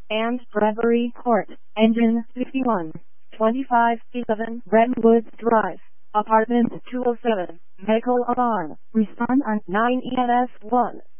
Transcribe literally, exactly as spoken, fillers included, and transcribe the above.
and Bravery Court, Engine fifty-one, twenty-five E seven Redwood Drive, Apartment two oh seven, Medical Alarm. Respond on nine E N S one.